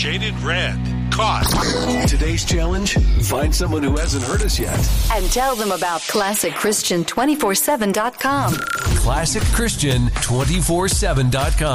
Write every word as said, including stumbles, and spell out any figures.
Shaded Red. Caught. Today's challenge, find someone who hasn't heard us yet. And tell them about Classic Christian two forty-seven dot com. Classic Christian two forty-seven dot com.